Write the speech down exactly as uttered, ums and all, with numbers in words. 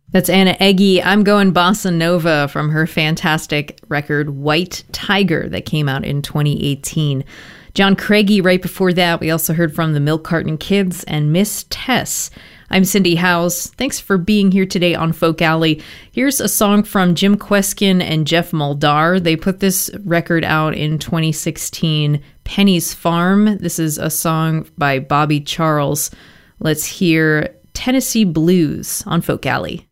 That's Anna Eggy. I'm Going Bossa Nova from her fantastic record White Tiger that came out in twenty eighteen. John Craigie right before that. We also heard from the Milk Carton Kids and Miss Tess. I'm Cindy Howes. Thanks for being here today on Folk Alley. Here's a song from Jim Kweskin and Jeff Muldar. They put this record out in twenty sixteen, Penny's Farm. This is a song by Bobby Charles. Let's hear Tennessee Blues on Folk Alley.